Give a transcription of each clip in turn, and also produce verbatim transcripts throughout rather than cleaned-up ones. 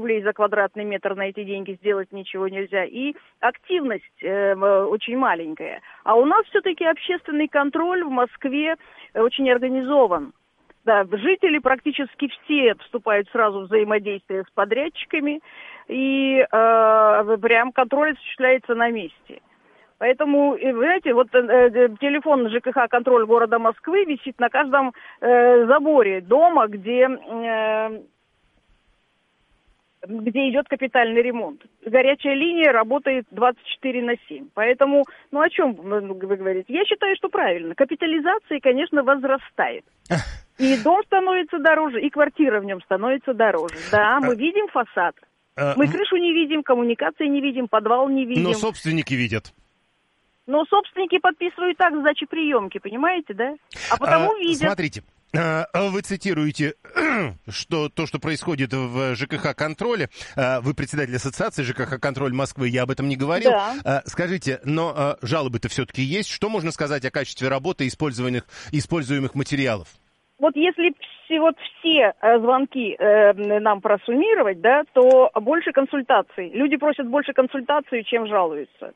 рублей за квадратный метр на эти деньги сделать ничего нельзя. И активность э, очень маленькая. А у нас все-таки общественный контроль в Москве очень организован. Да, жители практически все вступают сразу в взаимодействие с подрядчиками, и э, прям контроль осуществляется на месте. Поэтому, вы знаете, вот э, телефон ЖКХ «Контроль города Москвы» висит на каждом э, заборе дома, где, э, где идет капитальный ремонт. Горячая линия работает двадцать четыре на семь. Поэтому, ну о чем вы говорите? Я считаю, что правильно. Капитализация, конечно, возрастает. И дом становится дороже, и квартира в нем становится дороже. Да, мы видим фасад. Мы крышу не видим, коммуникации не видим, подвал не видим. Но собственники видят. Но собственники подписывают так сдачи приемки, понимаете, да? А потому а, видят. Смотрите. Вы цитируете что, то, что происходит в ЖКХ «Контроле». Вы председатель ассоциации ЖКХ «Контроль» Москвы, я об этом не говорил. Да. Скажите, но жалобы-то все-таки есть? Что можно сказать о качестве работы используемых, используемых материалов? Вот если все, вот все звонки э, нам просуммировать, да, то больше консультаций. Люди просят больше консультаций, чем жалуются.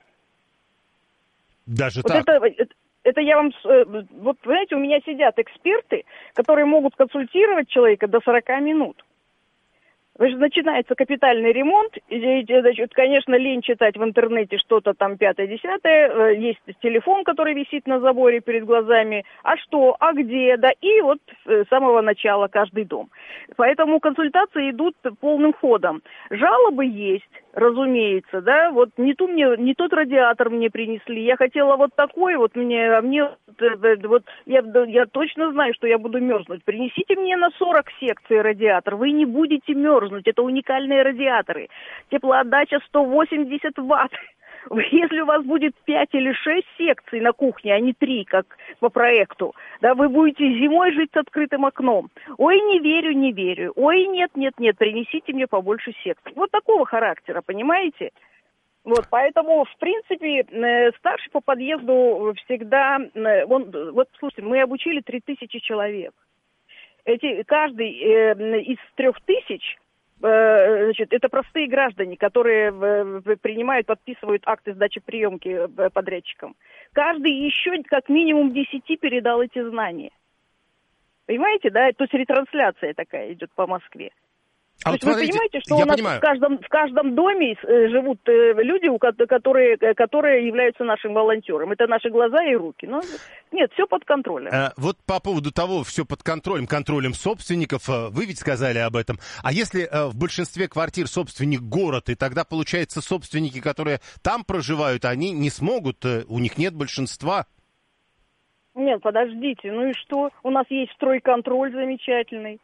Даже вот так? Это, это, это я вам... Вот, понимаете, у меня сидят эксперты, которые могут консультировать человека до сорока минут. Начинается капитальный ремонт, и, значит, конечно, лень читать в интернете что-то там пятое-десятое, есть телефон, который висит на заборе перед глазами, а что, а где, да, и вот с самого начала каждый дом. Поэтому консультации идут полным ходом. Жалобы есть, разумеется, да, вот не, ту мне, не тот радиатор мне принесли, я хотела вот такой, вот мне, а мне, вот, я, я точно знаю, что я буду мерзнуть, принесите мне на сорок секций радиатор, вы не будете мерзнуть. Это уникальные радиаторы. Теплоотдача сто восемьдесят ватт. Если у вас будет пять или шесть секций на кухне, а не три, как по проекту, да, вы будете зимой жить с открытым окном. Ой, не верю, не верю. Ой, нет, нет, нет, принесите мне побольше секций. Вот такого характера, понимаете? Вот, поэтому, в принципе, старший по подъезду всегда... Он, вот, слушайте, мы обучили три тысячи человек. Эти, каждый э, из трех тысяч... Значит, это простые граждане, которые принимают, подписывают акты сдачи приемки подрядчикам. Каждый еще как минимум десяти передал эти знания. Понимаете, да? То есть ретрансляция такая идет по Москве. А То вот есть смотрите, вы понимаете, что у нас в каждом, в каждом доме живут люди, которые, которые являются нашим волонтером. Это наши глаза и руки. Но нет, все под контролем. А, вот по поводу того, все под контролем, контролем собственников, вы ведь сказали об этом. А если в большинстве квартир собственник город, и тогда, получается, собственники, которые там проживают, они не смогут, у них нет большинства? Нет, подождите, ну и что? У нас есть стройконтроль замечательный.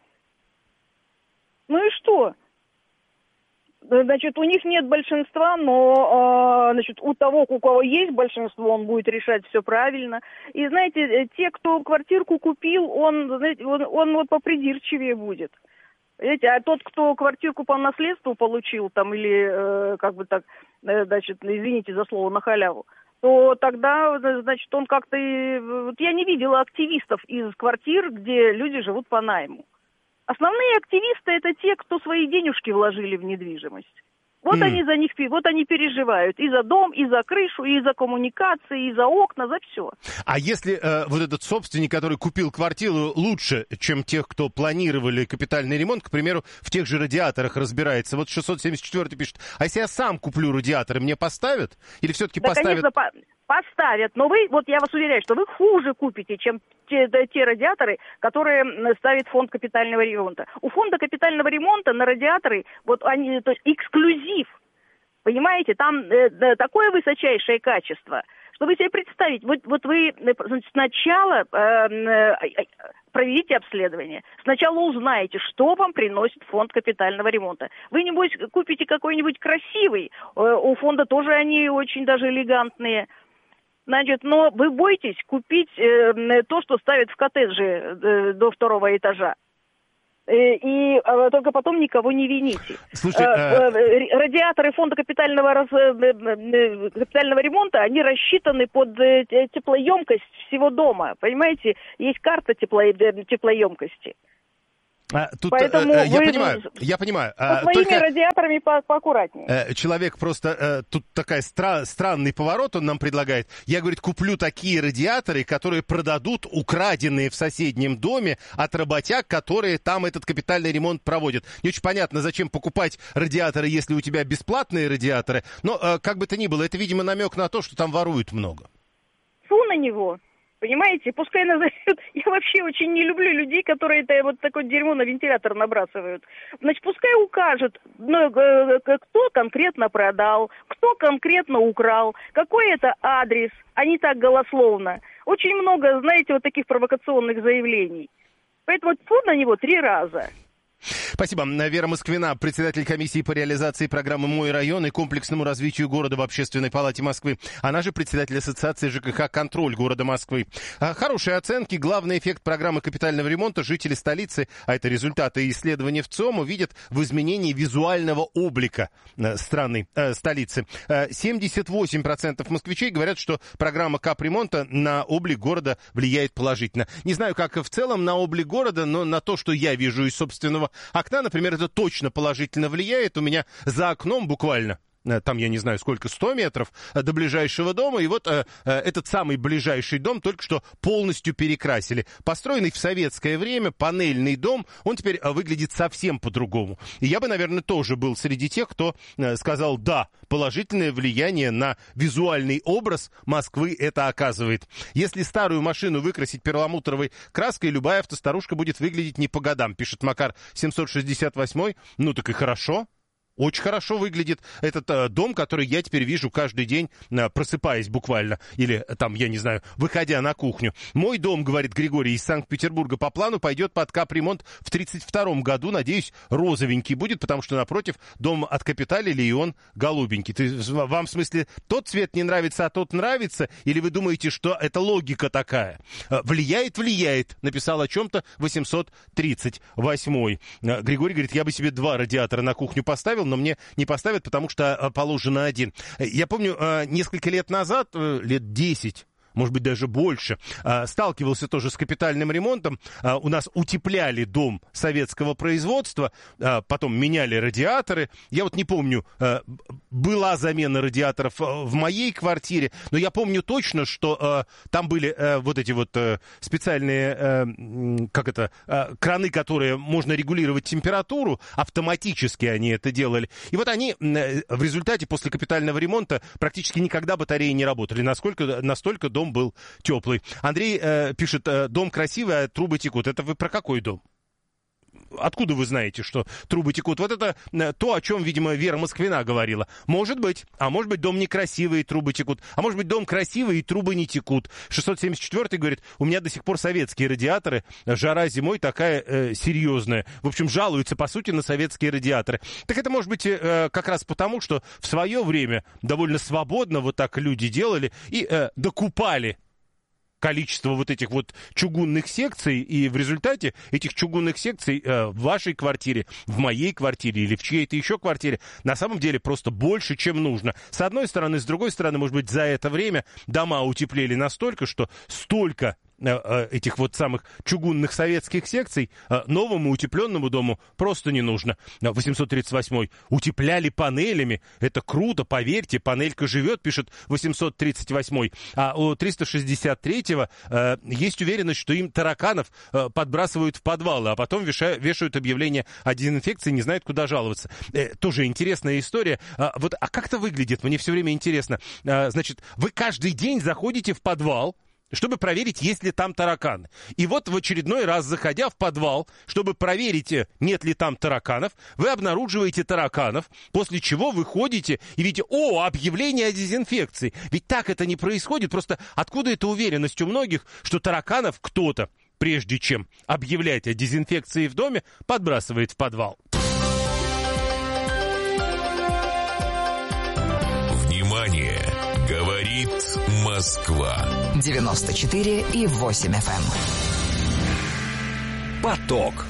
Ну и что? Значит, у них нет большинства, но, значит, у того, у кого есть большинство, он будет решать все правильно. И, знаете, те, кто квартирку купил, он, знаете, он, он вот попридирчивее будет. Знаете, а тот, кто квартирку по наследству получил, там, или, как бы так, значит, извините за слово, на халяву, то тогда, значит, он как-то... Вот я не видела активистов из квартир, где люди живут по найму. Основные активисты – это те, кто свои денежки вложили в недвижимость. Вот mm. они за них, вот они переживают и за дом, и за крышу, и за коммуникации, и за окна, за все. А если э, вот этот собственник, который купил квартиру лучше, чем тех, кто планировали капитальный ремонт, к примеру, в тех же радиаторах разбирается, вот шестьсот семьдесят четвёртый пишет, а если я сам куплю радиаторы, мне поставят? Или все-таки да, поставят? Конечно, по- поставят, но вы, вот я вас уверяю, что вы хуже купите, чем те, те радиаторы, которые ставит фонд капитального ремонта. У фонда капитального ремонта на радиаторы, вот они, то есть эксклюзив, понимаете, там э, такое высочайшее качество, что вы себе представить, вот, вот вы значит, сначала э, э, проведите обследование, сначала узнаете, что вам приносит фонд капитального ремонта. Вы, небось, купите какой-нибудь красивый, э, у фонда тоже они очень даже элегантные. Значит, но вы боитесь купить э, то, что ставят в коттедже э, до второго этажа. Э, и э, только потом никого не вините. Слушайте, э, э... Э, радиаторы фонда капитального, раз, э, э, капитального ремонта, они рассчитаны под э, теплоемкость всего дома. Понимаете, есть карта тепло, э, теплоемкости. А, тут, Поэтому э, я вы понимаю, я понимаю. со А, своими только... радиаторами по поаккуратнее. Э, человек просто, э, тут такая стра- странный поворот он нам предлагает. Я, говорит, куплю такие радиаторы, которые продадут украденные в соседнем доме от работяг, которые там этот капитальный ремонт проводят. Не очень понятно, зачем покупать радиаторы, если у тебя бесплатные радиаторы. Но, э, как бы то ни было, это, видимо, намек на то, что там воруют много. Фу на него. Понимаете, пускай назовет. Я вообще очень не люблю людей, которые это вот такое дерьмо на вентилятор набрасывают. Значит, пускай укажет, ну, кто конкретно продал, кто конкретно украл, какой это адрес, а не так голословно. Очень много, знаете, вот таких провокационных заявлений. Поэтому фу на него три раза. Спасибо. Вера Москвина, председатель комиссии по реализации программы «Мой район» и комплексному развитию города в Общественной палате Москвы. Она же председатель ассоциации ЖКХ «Контроль» города Москвы. Хорошие оценки. Главный эффект программы капитального ремонта жители столицы, а это результаты исследований в ЦИОМ, увидят в изменении визуального облика страны, э, столицы. семьдесят восемь процентов москвичей говорят, что программа капремонта на облик города влияет положительно. Не знаю, как в целом на облик города, но на то, что я вижу из собственного окна, например, это точно положительно влияет. У меня за окном буквально, там, я не знаю, сколько, сто метров до ближайшего дома, и вот э, этот самый ближайший дом только что полностью перекрасили. Построенный в советское время панельный дом, он теперь выглядит совсем по-другому. И я бы, наверное, тоже был среди тех, кто э, сказал, да, положительное влияние на визуальный образ Москвы это оказывает. Если старую машину выкрасить перламутровой краской, любая автостарушка будет выглядеть не по годам, пишет Макар семьсот шестьдесят восемь. Ну так и хорошо. Очень хорошо выглядит этот э, дом, который я теперь вижу каждый день, э, просыпаясь буквально, или э, там, я не знаю, выходя на кухню. Мой дом, говорит Григорий из Санкт-Петербурга, по плану пойдет под капремонт в тридцать втором году. Надеюсь, розовенький будет, потому что напротив дом откапиталили, и он голубенький. Ты, вам, в смысле, тот цвет не нравится, а тот нравится? Или вы думаете, что это логика такая? Э, влияет, влияет, написал о чем-то восемьсот тридцать восемь. Э, Григорий говорит, я бы себе два радиатора на кухню поставил, но мне не поставят, потому что положено один. Я помню, несколько лет назад, лет десять, может быть, даже больше, сталкивался тоже с капитальным ремонтом. У нас утепляли дом советского производства, потом меняли радиаторы. Я вот не помню, была замена радиаторов в моей квартире, но я помню точно, что там были вот эти вот специальные, как это, краны, которые можно регулировать температуру, автоматически они это делали. И вот они в результате после капитального ремонта практически никогда батареи не работали, насколько, настолько дом был теплый. Андрей э, пишет, э, дом красивый, а трубы текут. Это вы про какой дом? Откуда вы знаете, что трубы текут? Вот это э, то, о чем, видимо, Вера Москвина говорила. Может быть. А может быть, дом некрасивый, и трубы текут. А может быть, дом красивый, и трубы не текут. шестьсот семьдесят четвёртый говорит, у меня до сих пор советские радиаторы. Жара зимой такая э, серьезная. В общем, жалуются, по сути, на советские радиаторы. Так это может быть э, как раз потому, что в свое время довольно свободно вот так люди делали и э, докупали количество вот этих вот чугунных секций, и в результате этих чугунных секций э, в вашей квартире, в моей квартире или в чьей-то еще квартире на самом деле просто больше, чем нужно. С одной стороны, с другой стороны, может быть, за это время дома утеплели настолько, что столько этих вот самых чугунных советских секций новому утепленному дому просто не нужно. восемьсот тридцать восьмой. Утепляли панелями. Это круто, поверьте, панелька живет, пишет восемьсот тридцать восьмой. А у триста шестьдесят третьего э, есть уверенность, что им тараканов э, подбрасывают в подвалы, а потом вешают, вешают объявление о дезинфекции, не знают, куда жаловаться. Э, тоже интересная история. А, вот, а как это выглядит? Мне все время интересно. А, значит, вы каждый день заходите в подвал, чтобы проверить, есть ли там тараканы. И вот в очередной раз, заходя в подвал, чтобы проверить, нет ли там тараканов, вы обнаруживаете тараканов, после чего вы ходите и видите, о, объявление о дезинфекции. Ведь так это не происходит. Просто откуда эта уверенность у многих, что тараканов кто-то, прежде чем объявлять о дезинфекции в доме, подбрасывает в подвал? Внимание! Говорит Москва. девяносто четыре и восемь эф эм. Поток.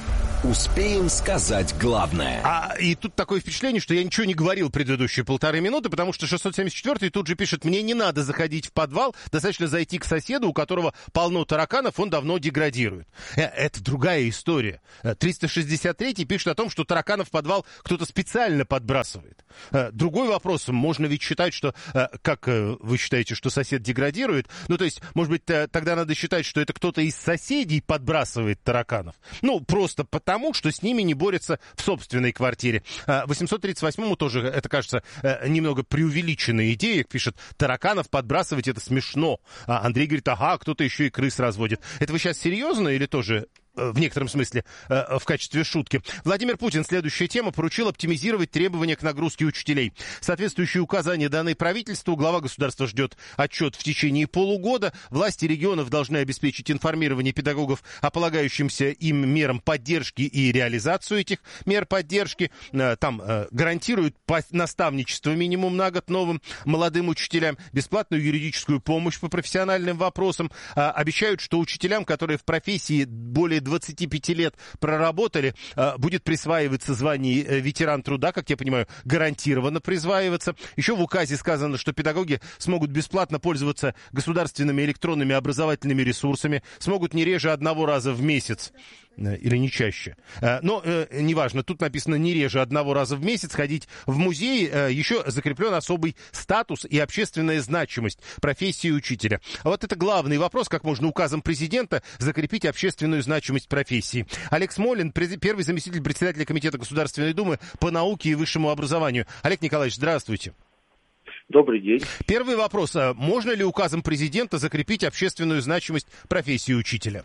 Успеем сказать главное. А, и тут такое впечатление, что я ничего не говорил предыдущие полторы минуты, потому что шестьсот семьдесят четвёртый тут же пишет: мне не надо заходить в подвал, достаточно зайти к соседу, у которого полно тараканов, он давно деградирует. Это другая история. триста шестьдесят третий пишет о том, что тараканов в подвал кто-то специально подбрасывает. Другой вопрос: можно ведь считать, что, как вы считаете, что сосед деградирует, ну, то есть, может быть, тогда надо считать, что это кто-то из соседей подбрасывает тараканов. Ну, просто потому, Потому что с ними не борются в собственной квартире. восемьсот тридцать восьмому тоже, это кажется, немного преувеличенная идея. Пишет: тараканов подбрасывать — это смешно. А Андрей говорит: ага, кто-то еще и крыс разводит. Это вы сейчас серьезно или тоже в некотором смысле в качестве шутки? Владимир Путин, следующая тема, поручил оптимизировать требования к нагрузке учителей. Соответствующие указания даны правительству. Глава государства ждет отчет в течение полугода. Власти регионов должны обеспечить информирование педагогов о полагающимся им мерам поддержки и реализацию этих мер поддержки. Там гарантируют наставничество минимум на год новым молодым учителям, бесплатную юридическую помощь по профессиональным вопросам. Обещают, что учителям, которые в профессии более двадцати пяти лет проработали, будет присваиваться звание ветеран труда, как я понимаю, гарантированно присваиваться. Еще в указе сказано, что педагоги смогут бесплатно пользоваться государственными электронными образовательными ресурсами, смогут не реже одного раза в месяц или не чаще. Но э, неважно, тут написано не реже одного раза в месяц ходить в музей. Э, еще закреплен особый статус и общественная значимость профессии учителя. А вот это главный вопрос: как можно указом президента закрепить общественную значимость профессии. Олег Смолин, пред, первый заместитель председателя Комитета Государственной Думы по науке и высшему образованию. Олег Николаевич, здравствуйте. Добрый день. Первый вопрос: можно ли указом президента закрепить общественную значимость профессии учителя?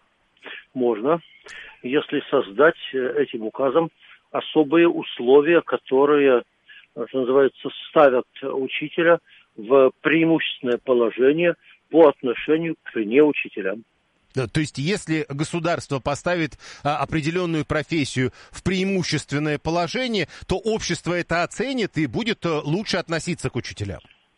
Можно, если создать этим указом особые условия, которые, что называется, ставят учителя в преимущественное положение по отношению к неучителям. То есть, если государство поставит а, определенную профессию в преимущественное положение, то общество это оценит и будет а, лучше относиться к учителям?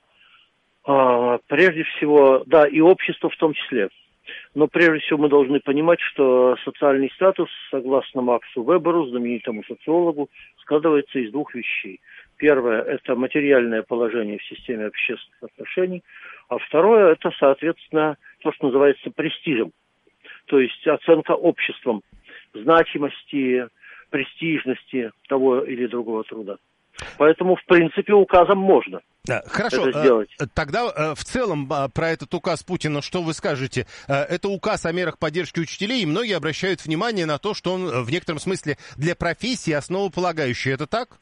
А, прежде всего, да, и общество в том числе. Но прежде всего мы должны понимать, что социальный статус, согласно Максу Веберу, знаменитому социологу, складывается из двух вещей. Первое – это материальное положение в системе общественных отношений, а второе – это, соответственно, то, что называется престижем. То есть оценка обществом значимости, престижности того или другого труда. Поэтому, в принципе, указом можно. Да, хорошо, это сделать. Тогда в целом про этот указ Путина что вы скажете? Это указ о мерах поддержки учителей, и многие обращают внимание на то, что он в некотором смысле для профессии основополагающий. Это так?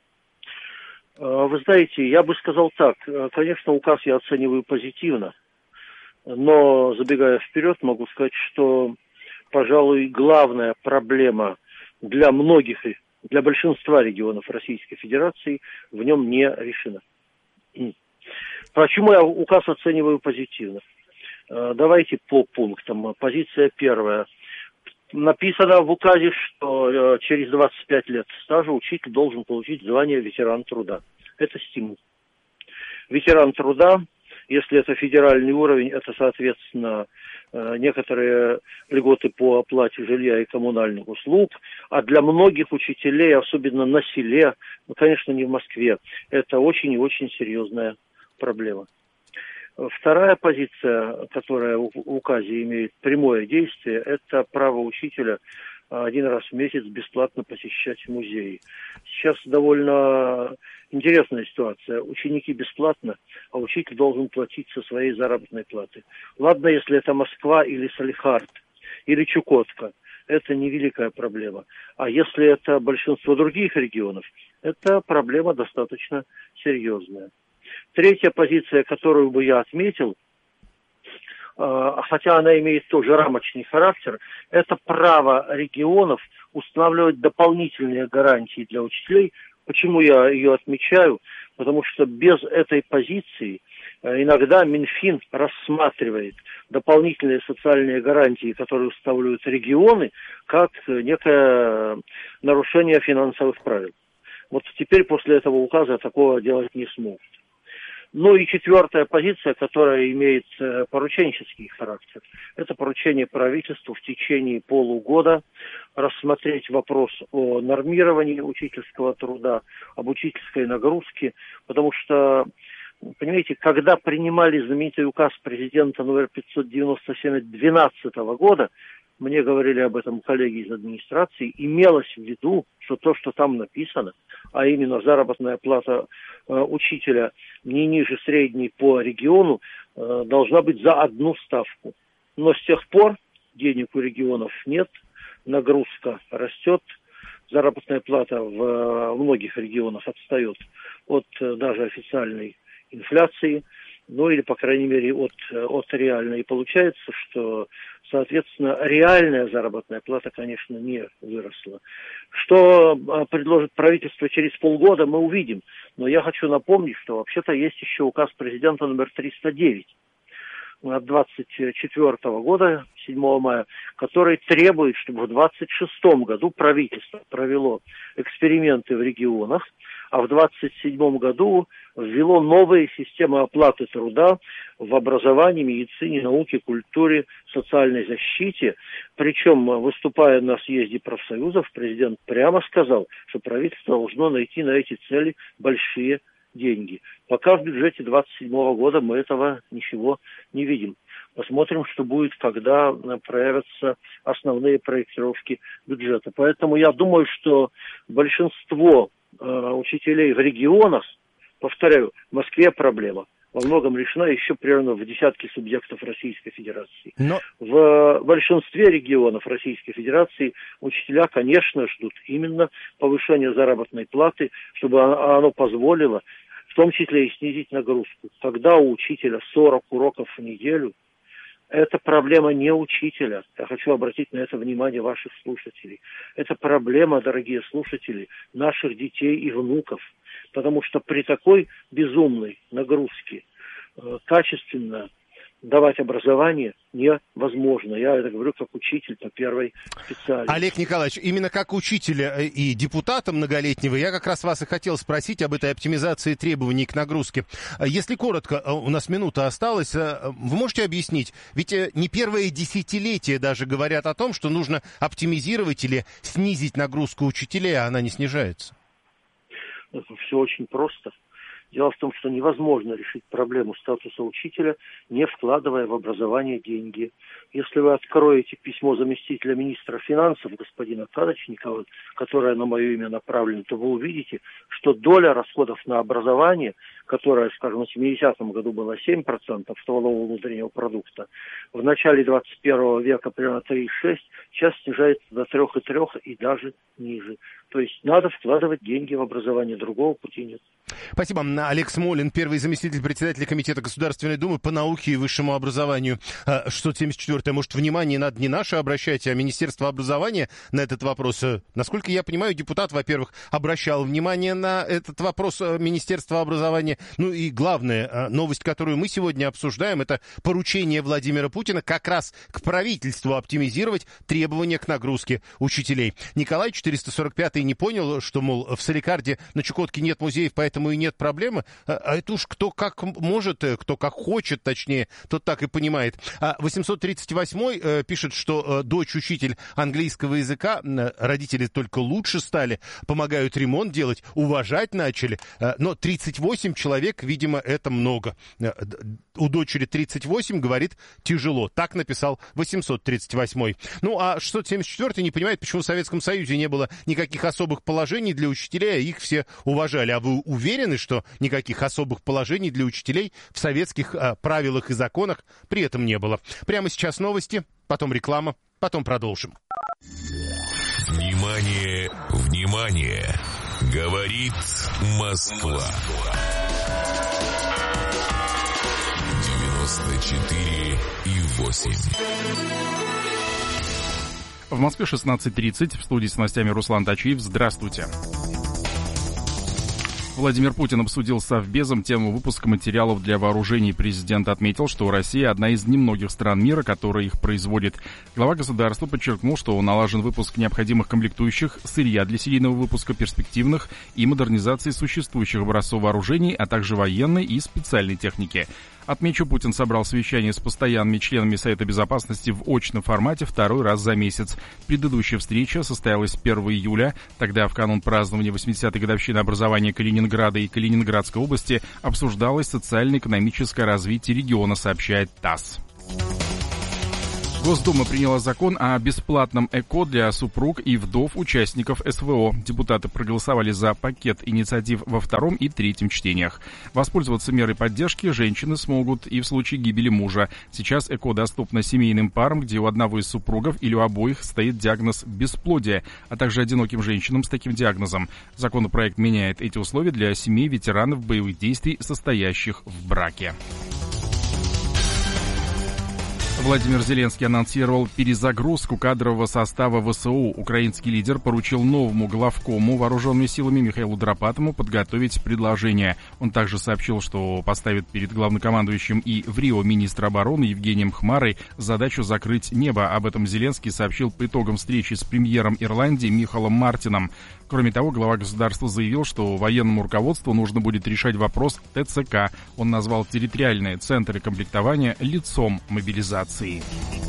Вы знаете, я бы сказал так. Конечно, указ я оцениваю позитивно, но, забегая вперед, могу сказать, что, пожалуй, главная проблема для многих, для большинства регионов Российской Федерации в нем не решена. Почему я указ оцениваю позитивно? Давайте по пунктам. Позиция первая. Написано в указе, что через двадцать пять лет стажа учитель должен получить звание ветеран труда. Это стимул. Ветеран труда, если это федеральный уровень, это, соответственно, некоторые льготы по оплате жилья и коммунальных услуг, а для многих учителей, особенно на селе, ну, конечно, не в Москве, это очень и очень серьезная проблема. Вторая позиция, которая в указе имеет прямое действие, это право учителя один раз в месяц бесплатно посещать музеи. Сейчас довольно интересная ситуация. Ученики бесплатно, а учитель должен платить со своей заработной платы. Ладно, если это Москва или Салехард, или Чукотка, это невеликая проблема. А если это большинство других регионов, это проблема достаточно серьезная. Третья позиция, которую бы я отметил, хотя она имеет тоже рамочный характер, это право регионов устанавливать дополнительные гарантии для учителей. Почему я ее отмечаю? Потому что без этой позиции иногда Минфин рассматривает дополнительные социальные гарантии, которые устанавливают регионы, как некое нарушение финансовых правил. Вот теперь после этого указа такого делать не смогут. Ну и четвертая позиция, которая имеет э, порученческий характер. Это поручение правительству в течение полугода рассмотреть вопрос о нормировании учительского труда, об учительской нагрузке, потому что, понимаете, когда принимали знаменитый указ президента номер пятьсот девяносто семь две тысячи двенадцатого года, мне говорили об этом коллеги из администрации, имелось в виду, что то, что там написано, а именно заработная плата э, учителя не ниже средней по региону, э, должна быть за одну ставку. Но с тех пор денег у регионов нет, нагрузка растет, заработная плата в, в многих регионах отстает от э, даже официальной инфляции, ну или, по крайней мере, от, от реальной. И получается, что, соответственно, реальная заработная плата, конечно, не выросла. Что предложит правительство через полгода, мы увидим. Но я хочу напомнить, что вообще-то есть еще указ президента номер триста девять от двадцать четвёртого года, седьмого мая, который требует, чтобы в двадцать шестом году правительство провело эксперименты в регионах, а в двадцать седьмом году ввело новые системы оплаты труда в образовании, медицине, науке, культуре, социальной защите. Причем, выступая на съезде профсоюзов, президент прямо сказал, что правительство должно найти на эти цели большие деньги. Пока в бюджете двадцать седьмого года мы этого ничего не видим. Посмотрим, что будет, когда проявятся основные проектировки бюджета. Поэтому я думаю, что большинство э, учителей в регионах, повторяю, в Москве проблема, во многом решена еще примерно в десятке субъектов Российской Федерации. Но... В большинстве регионов Российской Федерации учителя, конечно, ждут именно повышения заработной платы, чтобы оно позволило в том числе и снизить нагрузку. Когда у учителя сорок уроков в неделю, это проблема не учителя. Я хочу обратить на это внимание ваших слушателей. Это проблема, дорогие слушатели, наших детей и внуков. Потому что при такой безумной нагрузке э, качественно давать образование невозможно. Я это говорю как учитель по первой специальности. Олег Николаевич, именно как учителя и депутата многолетнего, я как раз вас и хотел спросить об этой оптимизации требований к нагрузке. Если коротко, у нас минута осталась, вы можете объяснить, ведь не первое десятилетие даже говорят о том, что нужно оптимизировать или снизить нагрузку учителей, а она не снижается. Это все очень просто. Дело в том, что невозможно решить проблему статуса учителя, не вкладывая в образование деньги. Если вы откроете письмо заместителя министра финансов, господина Кадочникова, которое на мое имя направлено, то вы увидите, что доля расходов на образование, которая, скажем, в семидесятом году была семь процентов валового внутреннего продукта, в начале двадцать первого века примерно три целых шесть десятых, сейчас снижается до три целых три десятых и даже ниже. То есть надо вкладывать деньги в образование, другого пути нет. Спасибо. Олег Смолин, первый заместитель председателя Комитета Государственной Думы по науке и высшему образованию. шестьсот семьдесят четвёртое. Может, внимание надо не наше обращать, а Министерство образования на этот вопрос? Насколько я понимаю, депутат, во-первых, обращал внимание на этот вопрос Министерства образования. Ну и главная новость, которую мы сегодня обсуждаем, это поручение Владимира Путина как раз к правительству оптимизировать требования к нагрузке учителей. Николай, четыреста сорок пятый, не понял, что, мол, в Соликарде на Чукотке нет музеев, поэтому и нет проблемы. А это уж кто как может, кто как хочет, точнее, тот так и понимает. А восемьсот тридцать восьмой э, пишет, что э, дочь учитель английского языка, э, родители только лучше стали, помогают ремонт делать, уважать начали, э, но тридцать восемь человек, видимо, это много. Э, у дочери тридцать восемь, говорит, тяжело. Так написал восемьсот тридцать восьмой. Ну, а шестьсот семьдесят четвёртый не понимает, почему в Советском Союзе не было никаких особых положений для учителей, а их все уважали. А вы уверены, что никаких особых положений для учителей в советских а, правилах и законах при этом не было? Прямо сейчас новости, потом реклама, потом продолжим. Внимание, внимание! Говорит Москва. девяносто четыре и восемь. В Москве шестнадцать тридцать. В студии с новостями Руслан Тачиев. Здравствуйте. Владимир Путин обсудил с Совбезом тему выпуска материалов для вооружений. Президент отметил, что Россия одна из немногих стран мира, которая их производит. Глава государства подчеркнул, что налажен выпуск необходимых комплектующих, сырья для серийного выпуска перспективных и модернизации существующих образцов вооружений, а также военной и специальной техники. Отмечу, Путин собрал совещание с постоянными членами Совета Безопасности в очном формате второй раз за месяц. Предыдущая встреча состоялась первого июля. Тогда, в канун празднования восьмидесятой годовщины образования Калининграда и Калининградской области, обсуждалось социально-экономическое развитие региона, сообщает ТАСС. Госдума приняла закон о бесплатном ЭКО для супруг и вдов участников СВО. Депутаты проголосовали за пакет инициатив во втором и третьем чтениях. Воспользоваться мерой поддержки женщины смогут и в случае гибели мужа. Сейчас ЭКО доступно семейным парам, где у одного из супругов или у обоих стоит диагноз бесплодия, а также одиноким женщинам с таким диагнозом. Законопроект меняет эти условия для семей ветеранов боевых действий, состоящих в браке. Владимир Зеленский анонсировал перезагрузку кадрового состава ВСУ. Украинский лидер поручил новому главкому вооруженными силами Михаилу Драпатому подготовить предложение. Он также сообщил, что поставит перед главнокомандующим и в Рио министра обороны Евгением Хмарой задачу закрыть небо. Об этом Зеленский сообщил по итогам встречи с премьером Ирландии Михалом Мартином. Кроме того, глава государства заявил, что военному руководству нужно будет решать вопрос ТЦК. Он назвал территориальные центры комплектования лицом мобилизации.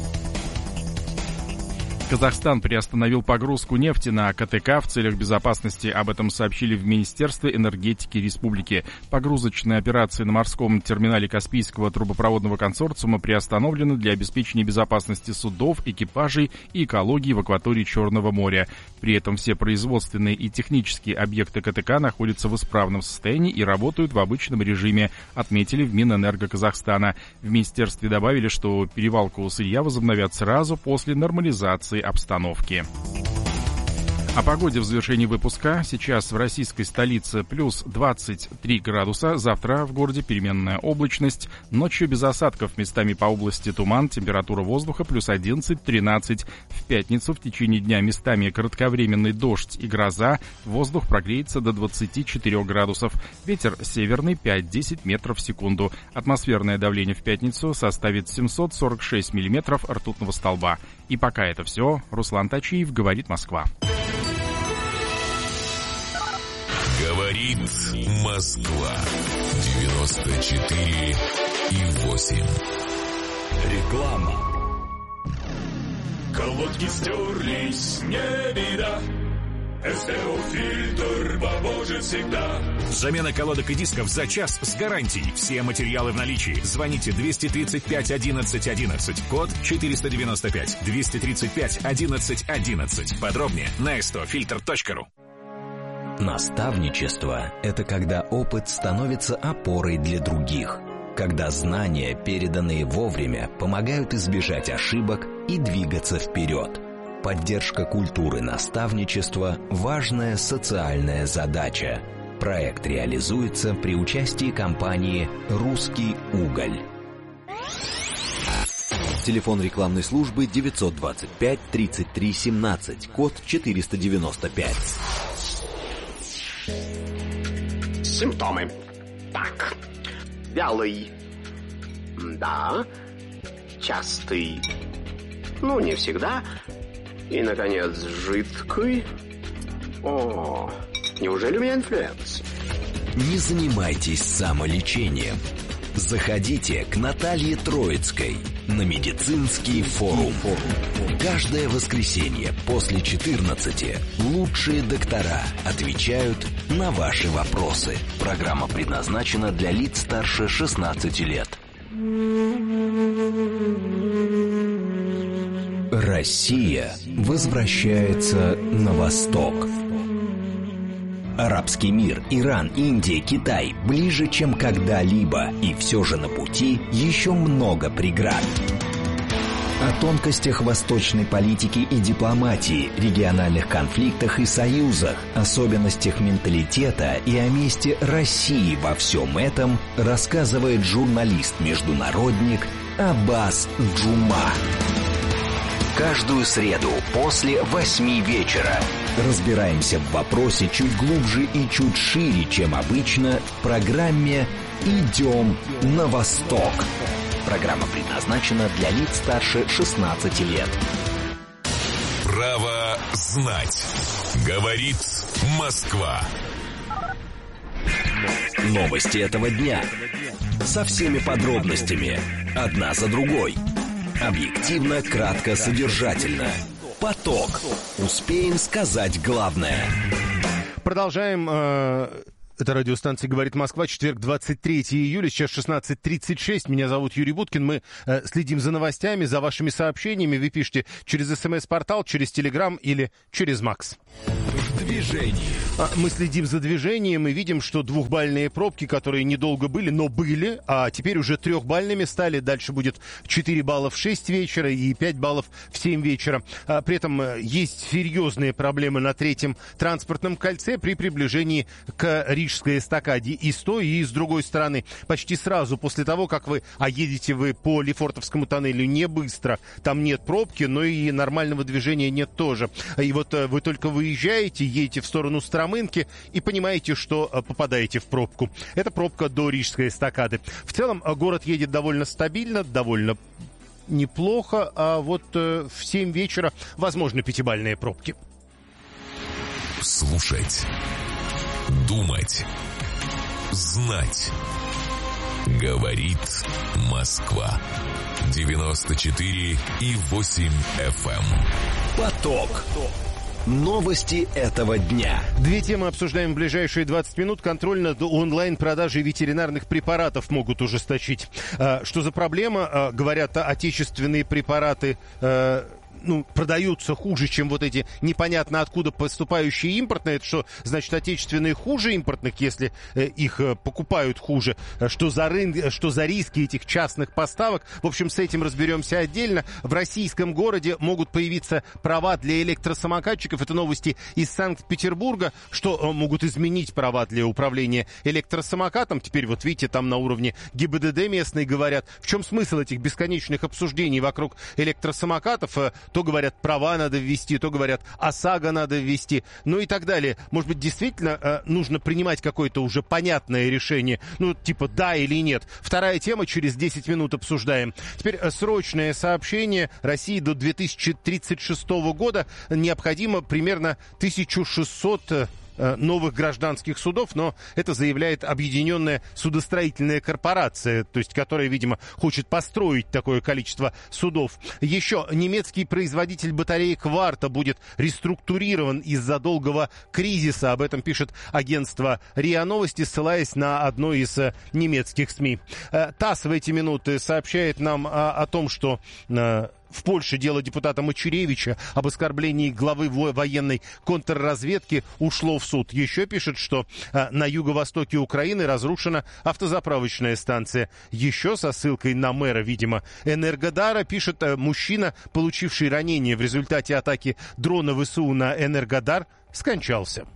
Казахстан приостановил погрузку нефти на КТК в целях безопасности. Об этом сообщили в Министерстве энергетики республики. Погрузочные операции на морском терминале Каспийского трубопроводного консорциума приостановлены для обеспечения безопасности судов, экипажей и экологии в акватории Черного моря. При этом все производственные и технические объекты КТК находятся в исправном состоянии и работают в обычном режиме, отметили в Минэнерго Казахстана. В министерстве добавили, что перевалку сырья возобновят сразу после нормализации обстановки. О погоде в завершении выпуска. Сейчас в российской столице плюс двадцать три градуса. Завтра в городе переменная облачность. Ночью без осадков. Местами по области туман. Температура воздуха плюс одиннадцать-тринадцать. В пятницу в течение дня местами кратковременный дождь и гроза. Воздух прогреется до двадцати четырёх градусов. Ветер северный пять-десять метров в секунду. Атмосферное давление в пятницу составит семьсот сорок шесть миллиметров ртутного столба. И пока это все. Руслан Тачиев, говорит Москва. Говорит Москва. девяносто четыре и восемь. Реклама. Колодки стерлись, не беда. СТО-фильтр поможет всегда. Замена колодок и дисков за час с гарантией. Все материалы в наличии. Звоните двести тридцать пять одиннадцать одиннадцать. Код четыреста девяносто пять. двести тридцать пять одиннадцать одиннадцать. Подробнее на эс тэ о фильтр точка ру. Наставничество – это когда опыт становится опорой для других. Когда знания, переданные вовремя, помогают избежать ошибок и двигаться вперед. Поддержка культуры наставничества – важная социальная задача. Проект реализуется при участии компании «Русский уголь». Телефон рекламной службы девятьсот двадцать пять тридцать три семнадцать, код четыреста девяносто пять. Симптомы. Так. Вялый. Да. Частый. Ну, не всегда. И, наконец, жидкий. О, неужели у меня инфлюенс? Не занимайтесь самолечением. Заходите к Наталье Троицкой на медицинский форум. Каждое воскресенье после четырнадцати лучшие доктора отвечают на ваши вопросы. Программа предназначена для лиц старше шестнадцати лет. Россия возвращается на восток. Арабский мир, Иран, Индия, Китай ближе, чем когда-либо, и все же на пути еще много преград. О тонкостях восточной политики и дипломатии, региональных конфликтах и союзах, особенностях менталитета и о месте России во всем этом рассказывает журналист-международник Аббас Джума. Каждую среду после восьми вечера Разбираемся в вопросе чуть глубже и чуть шире, чем обычно, в программе «Идем на восток». Программа предназначена для лиц старше шестнадцати лет. Право знать. Говорит Москва. Новости этого дня. Со всеми подробностями. Одна за другой. Объективно, кратко, содержательно. Поток. Успеем сказать главное. Продолжаем... Э... Это радиостанция «Говорит Москва», четверг, двадцать третьего июля, сейчас шестнадцать тридцать шесть. Меня зовут Юрий Буткин. Мы э, следим за новостями, за вашими сообщениями. Вы пишите через СМС-портал, через Телеграм или через Макс. В движении. Мы следим за движением и видим, что двухбальные пробки, которые недолго были, но были, а теперь уже трехбальными стали. Дальше будет четыре балла в шесть вечера и пять баллов в семь вечера. А при этом есть серьезные проблемы на третьем транспортном кольце при приближении к Рижской эстакаде и с той, и с другой стороны. Почти сразу после того, как вы, а едете вы по Лефортовскому тоннелю не быстро, там нет пробки, но и нормального движения нет тоже. И вот вы только выезжаете, едете в сторону Стромынки и понимаете, что попадаете в пробку. Это пробка до Рижской эстакады. В целом город едет довольно стабильно, довольно неплохо, а вот в семь вечера возможны пятибальные пробки. Слушать. Думать. Знать. Говорит Москва. девяносто четыре и восемь эф эм. Поток. Новости этого дня. Две темы обсуждаем в ближайшие двадцать минут. Контроль над онлайн-продажей ветеринарных препаратов могут ужесточить. Что за проблема? Говорят, отечественные препараты... ну, продаются хуже, чем вот эти непонятно откуда поступающие импортные. Это что, значит, отечественные хуже импортных, если э, их э, покупают хуже? Что за, рын... что за риски этих частных поставок? В общем, с этим разберемся отдельно. В российском городе могут появиться права для электросамокатчиков. Это новости из Санкт-Петербурга, что э, могут изменить права для управления электросамокатом. Теперь вот видите, там на уровне ГИБДД местные говорят, в чем смысл этих бесконечных обсуждений вокруг электросамокатов. Э, То говорят, права надо ввести, то говорят, ОСАГО надо ввести, ну и так далее. Может быть, действительно э, нужно принимать какое-то уже понятное решение, ну, типа да или нет. Вторая тема, через десять минут обсуждаем. Теперь э, срочное сообщение. России до две тысячи тридцать шестого года необходимо примерно тысяча шестьсот... Э, новых гражданских судов, но это заявляет Объединенная судостроительная корпорация, то есть которая, видимо, хочет построить такое количество судов. Еще немецкий производитель батареек Варта будет реструктурирован из-за долгого кризиса. Об этом пишет агентство РИА Новости, ссылаясь на одно из немецких СМИ. ТАСС в эти минуты сообщает нам о, о том, что... В Польше дело депутата Мачеревича об оскорблении главы военной контрразведки ушло в суд. Еще пишет, что а, на юго-востоке Украины разрушена автозаправочная станция. Еще со ссылкой на мэра, видимо, Энергодара, пишет а, мужчина, получивший ранение в результате атаки дрона ВСУ на Энергодар, скончался.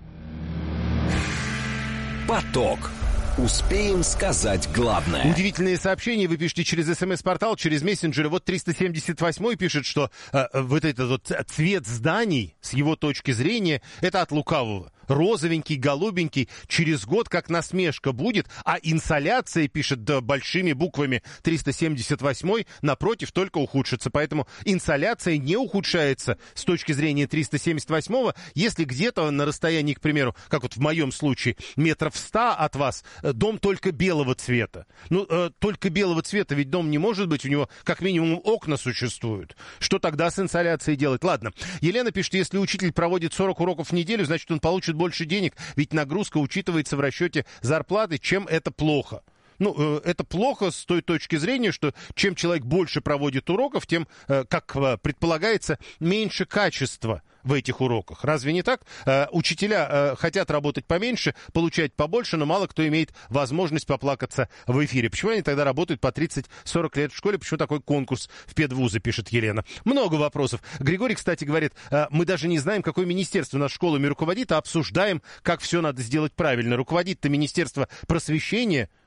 Поток. Успеем сказать главное. Удивительные сообщения вы пишете через СМС-портал, через мессенджеры. Вот триста семьдесят восьмой пишет, что э, вот этот вот цвет зданий, с его точки зрения, это от лукавого. Розовенький, голубенький, через год как насмешка будет, а инсоляция, пишет да, большими буквами триста семьдесят восьмой, напротив, только ухудшится. Поэтому инсоляция не ухудшается с точки зрения триста семьдесят восьмого, если где-то на расстоянии, к примеру, как вот в моем случае, метров ста от вас, дом только белого цвета. Ну, э, только белого цвета, ведь дом не может быть, у него как минимум окна существуют. Что тогда с инсоляцией делать? Ладно, Елена пишет, если учитель проводит сорок уроков в неделю, значит, он получит больше денег, ведь нагрузка учитывается в расчете зарплаты. Чем это плохо? Ну, это плохо с той точки зрения, что чем человек больше проводит уроков, тем, как предполагается, меньше качества в этих уроках. Разве не так? Учителя хотят работать поменьше, получать побольше, но мало кто имеет возможность поплакаться в эфире. Почему они тогда работают по тридцать-сорок лет в школе? Почему такой конкурс в педвузы, пишет Елена. Много вопросов. Григорий, кстати, говорит, мы даже не знаем, какое министерство нас школами руководит, а обсуждаем, как все надо сделать правильно. Руководит-то Министерство просвещения.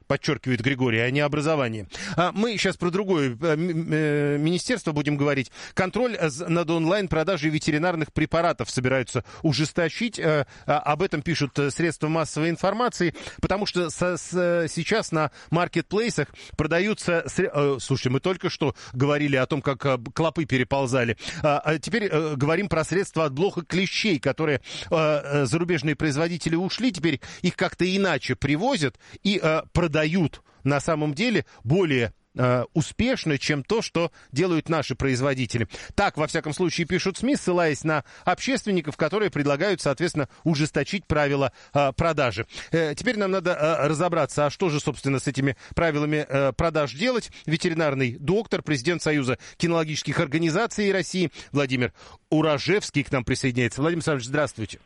подчеркивает Григорий, а не образование. А мы сейчас про другое министерство будем говорить. Контроль над онлайн-продажей ветеринарных препаратов собираются ужесточить. Об этом пишут средства массовой информации, потому что со, с, сейчас на маркетплейсах продаются... Слушайте, мы только что говорили о том, как клопы переползали. А теперь говорим про средства от блох и клещей, которые зарубежные производители ушли. Теперь их как-то иначе привозят и продают на самом деле более успешно, чем то, что делают наши производители. Так, во всяком случае, пишут СМИ, ссылаясь на общественников, которые предлагают, соответственно, ужесточить правила э, продажи. Э, теперь нам надо э, разобраться, а что же, собственно, с этими правилами э, продаж делать. Ветеринарный доктор, президент Союза кинологических организаций России Владимир Уражевский к нам присоединяется. Владимир Александрович, здравствуйте.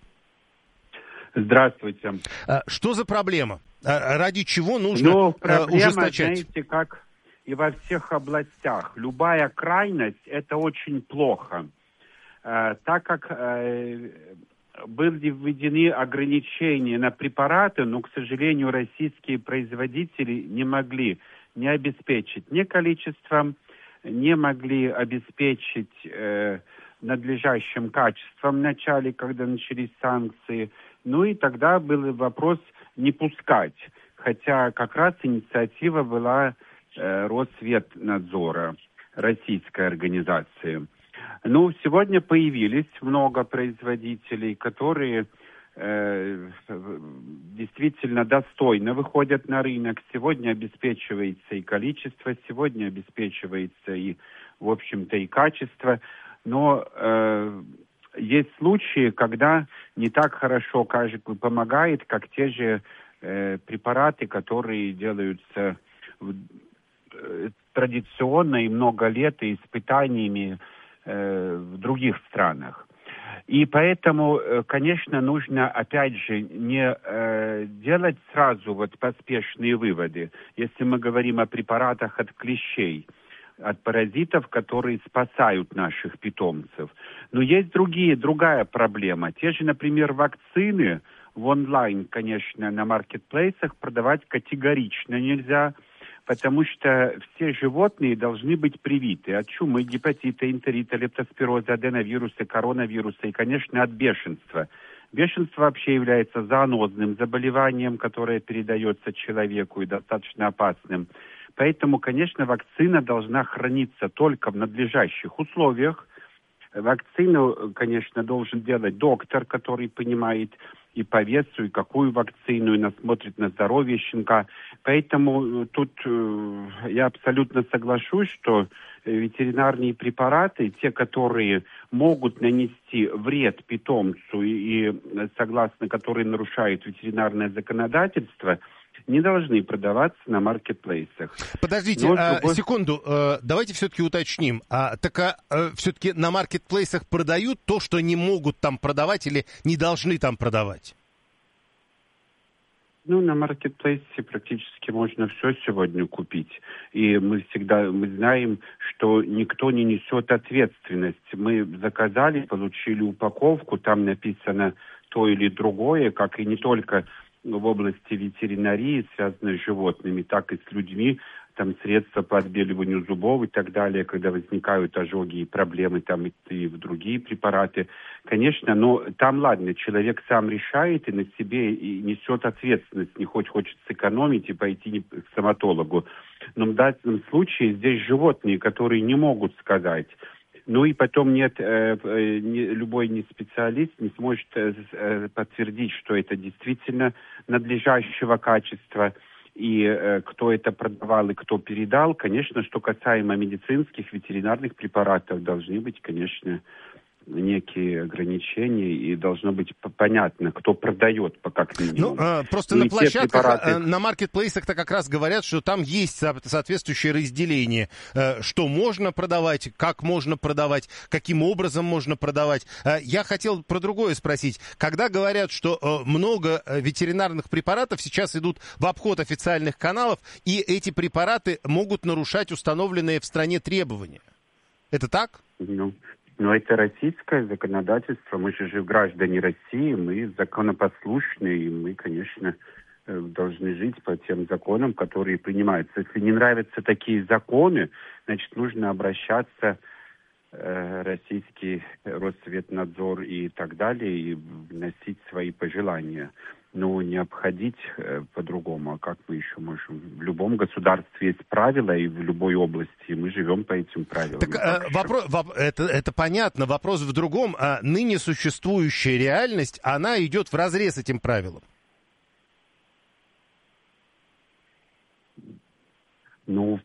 Здравствуйте. А, что за проблема? А, ради чего нужно ну, проблема, ужесточать? Знаете, как и во всех областях. Любая крайность – это очень плохо. Э, так как э, были введены ограничения на препараты, но, к сожалению, российские производители не могли не обеспечить ни количеством, не могли обеспечить э, надлежащим качеством в начале, когда начались санкции. Ну и тогда был вопрос не пускать. Хотя как раз инициатива была Россветнадзора, российской организации. Ну, сегодня появились много производителей, которые э, действительно достойно выходят на рынок. Сегодня обеспечивается и количество, сегодня обеспечивается и, в общем-то, и качество. Но э, есть случаи, когда не так хорошо, кажется, помогает, как те же э, препараты, которые делаются в традиционно и много лет и испытаниями э, в других странах. И поэтому, э, конечно, нужно, опять же, не э, делать сразу вот поспешные выводы. Если мы говорим о препаратах от клещей, от паразитов, которые спасают наших питомцев. Но есть другие, другая проблема. Те же, например, вакцины в онлайн, конечно, на маркетплейсах продавать категорично нельзя, потому что все животные должны быть привиты от чумы, гепатита, энтерита, лептоспироза, аденовируса, коронавируса и, конечно, от бешенства. Бешенство вообще является зоонозным заболеванием, которое передается человеку и достаточно опасным. Поэтому, конечно, вакцина должна храниться только в надлежащих условиях. Вакцину, конечно, должен делать доктор, который понимает и по весу, и какую вакцину, и насмотрит на здоровье щенка. Поэтому тут э, я абсолютно соглашусь, что ветеринарные препараты, те, которые могут нанести вред питомцу и, и согласно которые нарушают ветеринарное законодательство, не должны продаваться на маркетплейсах. Подождите, Но, а, другой... секунду, а, давайте все-таки уточним. А, так а, а, все-таки на маркетплейсах продают то, что не могут там продавать или не должны там продавать? Ну, на маркетплейсе практически можно все сегодня купить. И мы всегда мы знаем, что никто не несет ответственность. Мы заказали, получили упаковку, там написано то или другое, как и не только в области ветеринарии, связанной с животными, так и с людьми, там средства по отбеливанию зубов и так далее, когда возникают ожоги и проблемы, там и, и в другие препараты. Конечно, но там, ладно, человек сам решает и на себе и несет ответственность, не хоть хочет сэкономить и пойти к стоматологу. Но в данном случае здесь животные, которые не могут сказать. Ну и потом нет, э, э, не, любой не специалист не сможет э, подтвердить, что это действительно надлежащего качества, и э, кто это продавал и кто передал. Конечно, что касаемо медицинских, ветеринарных препаратов, должны быть, конечно, некие ограничения, и должно быть понятно, кто продает, по как минимум. Ну, а, просто ну, на площадках, препараты... на маркетплейсах-то как раз говорят, что там есть соответствующее разделение, что можно продавать, как можно продавать, каким образом можно продавать. Я хотел про другое спросить. Когда говорят, что много ветеринарных препаратов сейчас идут в обход официальных каналов, и эти препараты могут нарушать установленные в стране требования, это так? Ну... Но это российское законодательство. Мы же граждане России, мы законопослушные, и мы, конечно, должны жить по тем законам, которые принимаются. Если не нравятся такие законы, значит, нужно обращаться э, российский Росветнадзор и так далее, и вносить свои пожелания. Но не обходить э, по-другому. А как мы еще можем? В любом государстве есть правила, и в любой области, и мы живем по этим правилам. Так, э, вопрос, воп, это, это понятно. Вопрос в другом. А ныне существующая реальность, она идет вразрез этим правилам. Ну,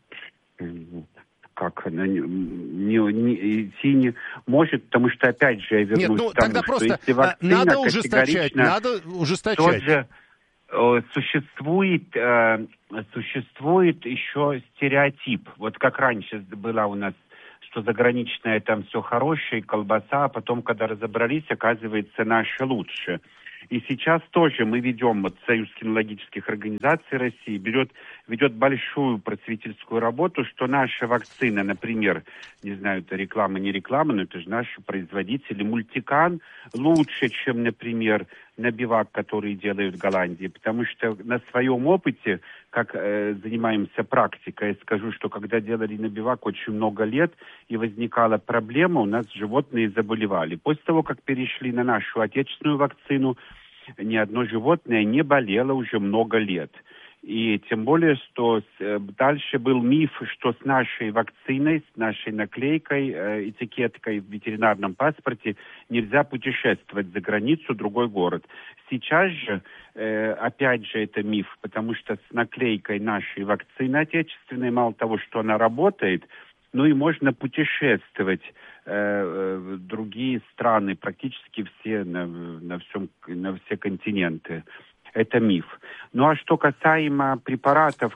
как она не, не, не, идти не может, потому что, опять же, я вернусь Нет, ну, к тому, тогда что просто если вакцина надо ужесточать, надо ужесточать. Тоже э, существует, э, существует еще стереотип. Вот как раньше была у нас, что заграничное там все хорошее, колбаса, а потом, когда разобрались, оказывается, наше лучше. И сейчас тоже мы ведем, вот Союз кинологических организаций России берет, ведет большую просветительскую работу, что наша вакцина, например, не знаю, это реклама, не реклама, но это же наши производители, Мультикан лучше, чем, например, Набивак, который делают в Голландии, потому что на своем опыте, как э, занимаемся практикой, я скажу, что когда делали Набивак очень много лет, и возникала проблема, у нас животные заболевали. После того, как перешли на нашу отечественную вакцину, ни одно животное не болело уже много лет. И тем более, что э, дальше был миф, что с нашей вакциной, с нашей наклейкой, э, этикеткой в ветеринарном паспорте нельзя путешествовать за границу, в другой город. Сейчас же, э, опять же, это миф, потому что с наклейкой нашей вакцины отечественной, мало того, что она работает, ну и можно путешествовать э, в другие страны, практически все, на, на, всем, на все континенты. Это миф. Ну а что касаемо препаратов,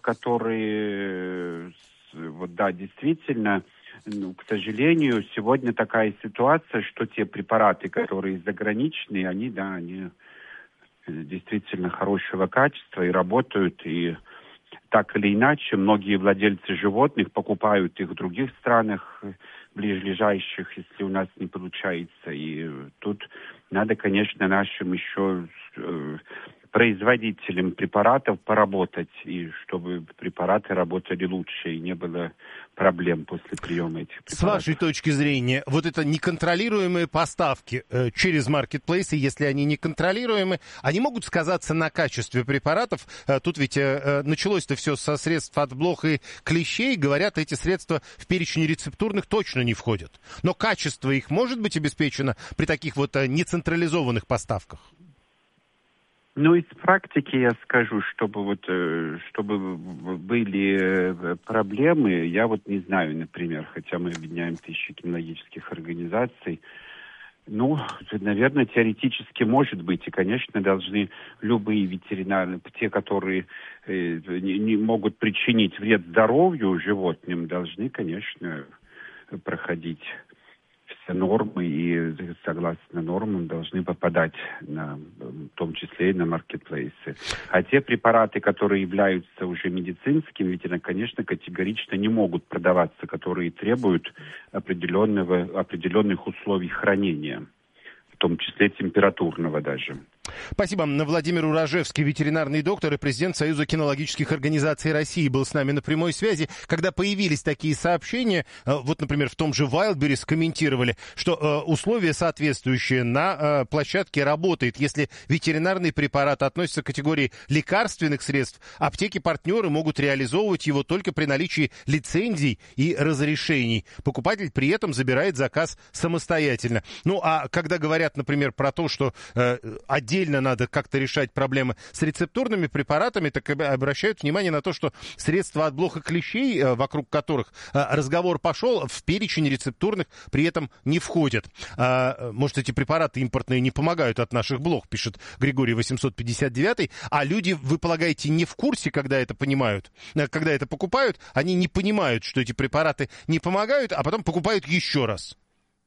которые, вот да, действительно, ну, к сожалению, сегодня такая ситуация, что те препараты, которые заграничные, они, да, они действительно хорошего качества и работают, и так или иначе, многие владельцы животных покупают их в других странах, ближайших, если у нас не получается. И тут надо, конечно, нашим еще э, производителям препаратов поработать, и чтобы препараты работали лучше, и не было проблем после приема этих препаратов. С вашей точки зрения, вот это неконтролируемые поставки э, через маркетплейсы, если они неконтролируемы, они могут сказаться на качестве препаратов? Э, тут ведь э, началось-то все со средств от блох и клещей. Говорят, эти средства в перечень рецептурных точно не входят. Но качество их может быть обеспечено при таких вот э, нецентрализованных поставках? Ну, из практики я скажу, чтобы вот, чтобы были проблемы, я вот не знаю, например, хотя мы объединяем тысячи кинологических организаций, ну, наверное, теоретически может быть, и, конечно, должны любые ветеринары, те, которые э, не, не могут причинить вред здоровью животным, должны, конечно, проходить все нормы и, согласно нормам, должны попадать, на, в том числе и на маркетплейсы. А те препараты, которые являются уже медицинскими, ведь они, конечно, категорично не могут продаваться, которые требуют определенного, определенных условий хранения, в том числе температурного даже. Спасибо. Владимир Уражевский, ветеринарный доктор и президент Союза кинологических организаций России, был с нами на прямой связи. Когда появились такие сообщения, вот, например, в том же Wildberries комментировали, что условия соответствующие на площадке работает. Если ветеринарный препарат относится к категории лекарственных средств, аптеки-партнеры могут реализовывать его только при наличии лицензий и разрешений. Покупатель при этом забирает заказ самостоятельно. Ну, а когда говорят, например, про то, что э, отдельно надо как-то решать проблемы с рецептурными препаратами, так обращают внимание на то, что средства от блох и клещей, вокруг которых разговор пошел, в перечень рецептурных при этом не входят. Может, эти препараты импортные не помогают от наших блох, пишет Григорий восемьсот пятьдесят девять. А люди, вы полагаете, не в курсе, когда это понимают, когда это покупают, они не понимают, что эти препараты не помогают, а потом покупают еще раз.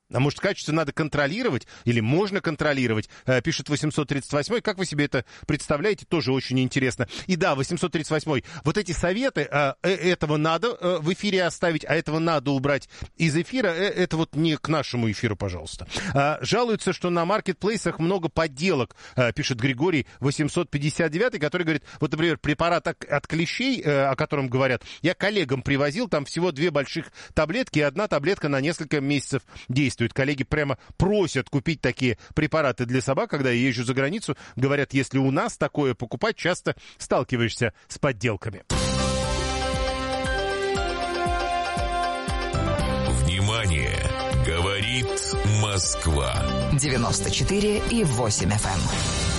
А может, качество надо контролировать или можно контролировать, пишет восемьсот тридцать восьмой. Как вы себе это представляете, тоже очень интересно. И да, восемьсот тридцать восьмой, вот эти советы, этого надо в эфире оставить, а этого надо убрать из эфира, это вот не к нашему эфиру, пожалуйста. Жалуются, что на маркетплейсах много подделок, пишет Григорий восемьсот пятьдесят девятый, который говорит, вот, например, препарат от клещей, о котором говорят, я коллегам привозил, там всего две больших таблетки, и одна таблетка на несколько месяцев действует. Коллеги прямо просят купить такие препараты для собак, когда я езжу за границу. Говорят, если у нас такое покупать, часто сталкиваешься с подделками. Внимание! Говорит Москва. девяносто четыре и восемь эф эм.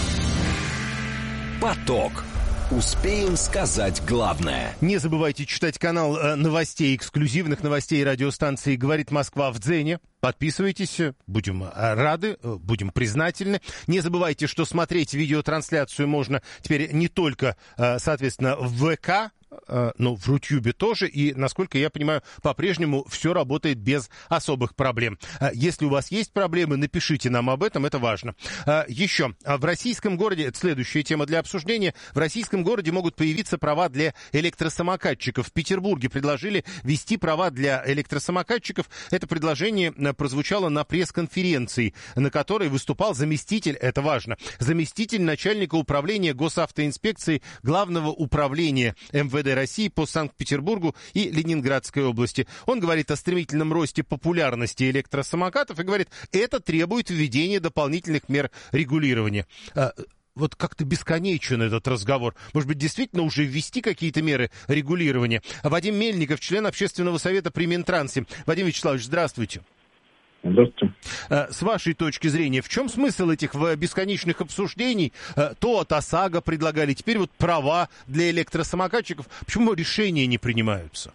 Поток. Успеем сказать главное. Не забывайте читать канал новостей, эксклюзивных новостей радиостанции «Говорит Москва» в Дзене. Подписывайтесь, будем рады, будем признательны. Не забывайте, что смотреть видеотрансляцию можно теперь не только, соответственно, в ВК, но в Рутюбе тоже, и, насколько я понимаю, по-прежнему все работает без особых проблем. Если у вас есть проблемы, напишите нам об этом, это важно. Еще, в российском городе, это следующая тема для обсуждения, в российском городе могут появиться права для электросамокатчиков. В Петербурге предложили ввести права для электросамокатчиков. Это предложение прозвучало на пресс-конференции, на которой выступал заместитель, это важно, заместитель начальника управления госавтоинспекции Главного управления эм вэ дэ России по Санкт-Петербургу и Ленинградской области. Он говорит о стремительном росте популярности электросамокатов и говорит, это требует введения дополнительных мер регулирования. Вот как-то бесконечен этот разговор. Может быть, действительно уже ввести какие-то меры регулирования? Вадим Мельников, член общественного совета при Минтрансе. Вадим Вячеславович, здравствуйте. Здравствуйте. С вашей точки зрения, в чем смысл этих бесконечных обсуждений? То от ОСАГО предлагали, теперь вот права для электросамокатчиков. Почему решения не принимаются?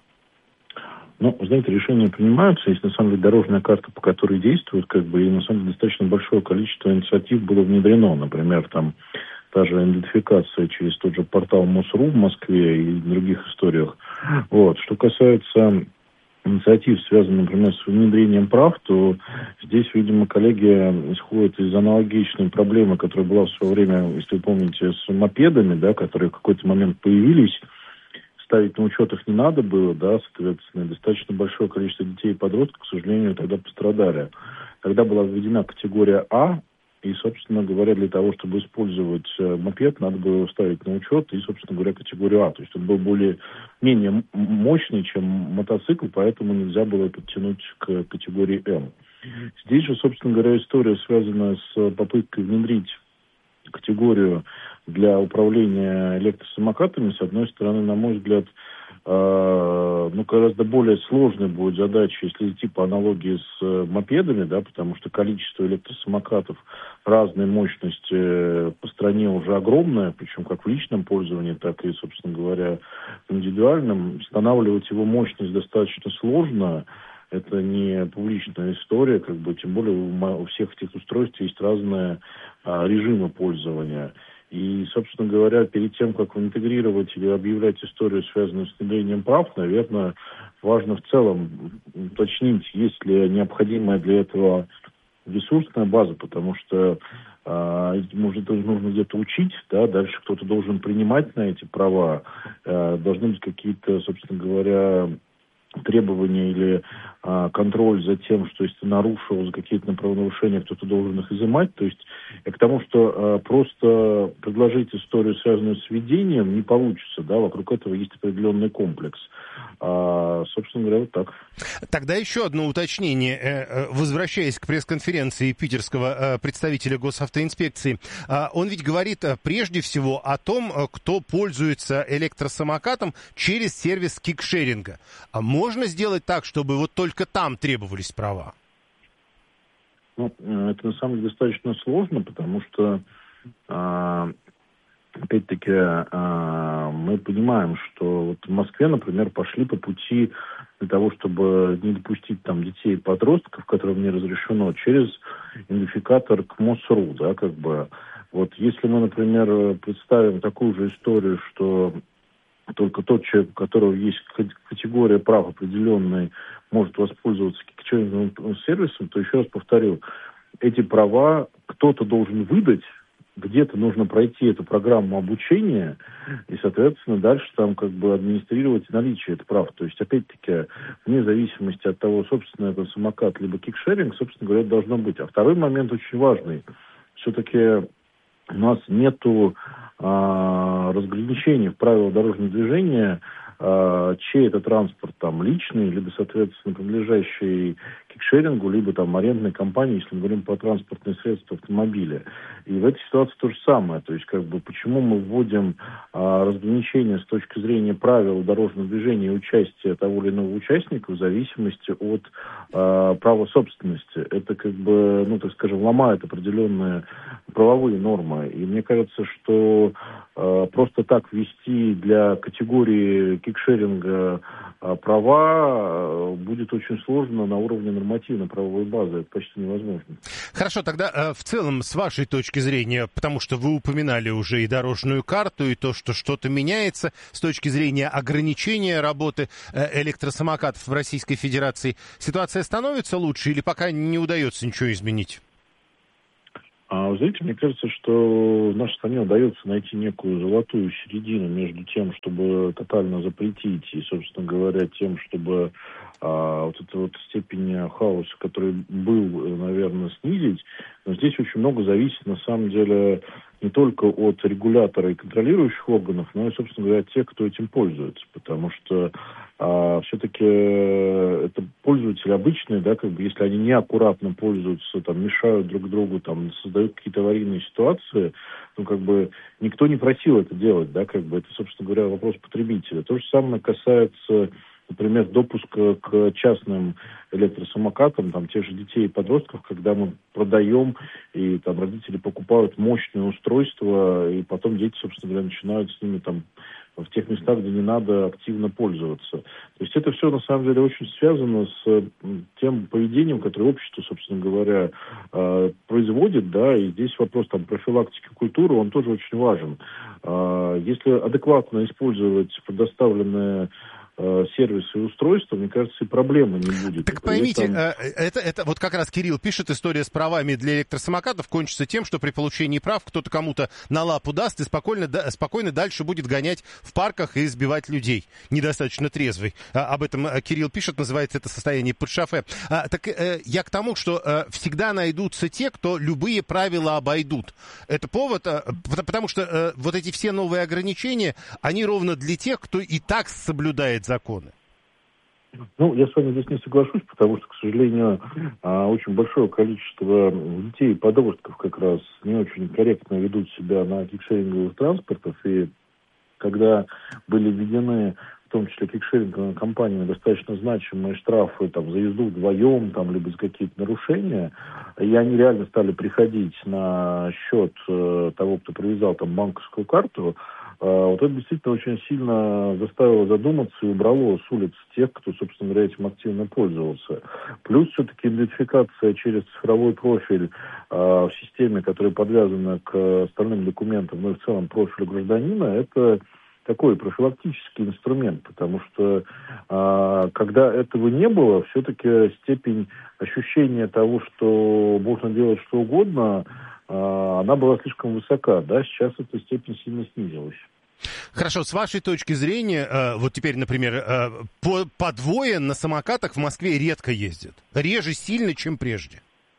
Ну, знаете, решения принимаются. Есть, на самом деле, дорожная карта, по которой действуют, как бы, и, на самом деле, достаточно большое количество инициатив было внедрено. Например, там, та же идентификация через тот же портал МОСРУ в Москве и в других историях. Вот. Что касается инициатив, связанных, например, с внедрением прав, то здесь, видимо, коллеги исходят из аналогичной проблемы, которая была в свое время, если вы помните, с мопедами, да, которые в какой-то момент появились. Ставить на учет их не надо было, да, соответственно, достаточно большое количество детей и подростков, к сожалению, тогда пострадали. Тогда была введена категория А, и, собственно говоря, для того, чтобы использовать мопед, надо было его ставить на учет и, собственно говоря, категорию А. То есть он был более, менее мощный, чем мотоцикл, поэтому нельзя было подтянуть к категории М. Здесь же, собственно говоря, история связана с попыткой внедрить категорию для управления электросамокатами. С одной стороны, на мой взгляд, э, ну, гораздо более сложной будет задача, если идти по аналогии с э, мопедами, да, потому что количество электросамокатов разной мощности по стране уже огромное, причем как в личном пользовании, так и, собственно говоря, в индивидуальном. Устанавливать его мощность достаточно сложно. Это не публичная история, как бы, тем более у, у всех этих устройств есть разные а, режимы пользования. И, собственно говоря, перед тем, как интегрировать или объявлять историю, связанную с внедрением прав, наверное, важно в целом уточнить, есть ли необходимая для этого ресурсная база, потому что а, может, нужно где-то учить, да, дальше кто-то должен принимать на эти права, а, должны быть какие-то, собственно говоря, требования или а, контроль за тем, что если ты нарушил за какие-то правонарушения, кто-то должен их изымать. То есть к тому, что а, просто предложить историю, связанную с введением, не получится. Да? Вокруг этого есть определенный комплекс. А, собственно говоря, вот так. Тогда еще одно уточнение. Возвращаясь к пресс-конференции питерского представителя госавтоинспекции, он ведь говорит прежде всего о том, кто пользуется электросамокатом через сервис кикшеринга. А можно сделать так, чтобы вот только там требовались права? Ну, это на самом деле достаточно сложно, потому что опять-таки, мы понимаем, что вот в Москве, например, пошли по пути для того, чтобы не допустить там детей и подростков, которым не разрешено, через идентификатор к МОСРУ, да, как бы. Вот если мы, например, представим такую же историю, что только тот человек, у которого есть категория прав определенная, может воспользоваться кикшеринговым сервисом, то еще раз повторю, эти права кто-то должен выдать, где-то нужно пройти эту программу обучения и, соответственно, дальше там как бы администрировать наличие этих прав. То есть, опять-таки, вне зависимости от того, собственно, это самокат либо кикшеринг, собственно говоря, должно быть. А второй момент очень важный. Все-таки у нас нету а, разграничений в правилах дорожного движения, а, чей это транспорт, там, личный, либо, соответственно, принадлежащий кикшерингу, либо там арендной компании, если мы говорим про транспортные средства, автомобиля. И в этой ситуации то же самое. То есть, как бы, почему мы вводим а, разграничение с точки зрения правил дорожного движения и участия того или иного участника в зависимости от а, права собственности. Это, как бы, ну, так скажем, ломает определенные правовые нормы. И мне кажется, что а, просто так ввести для категории кикшеринга а, права а, будет очень сложно на уровне нормативно-правовой базы. Это почти невозможно. Хорошо, тогда в целом, с вашей точки зрения, потому что вы упоминали уже и дорожную карту, и то, что что-то меняется с точки зрения ограничения работы электросамокатов в Российской Федерации, ситуация становится лучше или пока не удается ничего изменить? А, вы знаете, мне кажется, что в нашей стране удается найти некую золотую середину между тем, чтобы тотально запретить, и, собственно говоря, тем, чтобы а, вот эту вот степень хаоса, который был, наверное, снизить. Но здесь очень много зависит, на самом деле, не только от регулятора и контролирующих органов, но и, собственно говоря, от тех, кто этим пользуется. Потому что а, все-таки это пользователи обычные, да, как бы, если они неаккуратно пользуются, там, мешают друг другу, там, создают какие-то аварийные ситуации, ну, как бы, никто не просил это делать, да, как бы, это, собственно говоря, вопрос потребителя. То же самое касается, например, допуска к частным электросамокатам, там, тех же детей и подростков, когда мы продаем, и там родители покупают мощные устройства, и потом дети, собственно говоря, начинают с ними там в тех местах, где не надо, активно пользоваться. То есть это все, на самом деле, очень связано с тем поведением, которое общество, собственно говоря, производит, да, и здесь вопрос там профилактики культуры, он тоже очень важен. Если адекватно использовать предоставленные сервисы и устройства, мне кажется, и проблемы не будет. Так поймите, этом... это, это вот как раз Кирилл пишет, история с правами для электросамокатов кончится тем, что при получении прав кто-то кому-то на лапу даст и спокойно, да, спокойно дальше будет гонять в парках и избивать людей, недостаточно трезвый. А, об этом Кирилл пишет, называется это состояние под шофе. А, так э, я к тому, что э, всегда найдутся те, кто любые правила обойдут. Это повод, э, потому что э, вот эти все новые ограничения, они ровно для тех, кто и так соблюдает законы. Ну, я с вами здесь не соглашусь, потому что, к сожалению, очень большое количество детей и подростков как раз не очень корректно ведут себя на кикшеринговых транспортах, и когда были введены, в том числе кикшеринговыми компаниями, достаточно значимые штрафы там, за езду вдвоем, там, либо за какие-то нарушения, и они реально стали приходить на счет э, того, кто привязал там банковскую карту, вот это действительно очень сильно заставило задуматься и убрало с улиц тех, кто, собственно говоря, этим активно пользовался. Плюс все-таки идентификация через цифровой профиль э, в системе, которая подвязана к остальным документам, ну и в целом профилю гражданина, это такой профилактический инструмент, потому что э, когда этого не было, все-таки степень ощущения того, что можно делать что угодно, э, она была слишком высока, да, сейчас эта степень сильно снизилась. Хорошо, с вашей точки зрения, э, вот теперь, например, э, по, по двое на самокатах в Москве редко ездят. Реже сильно, чем прежде.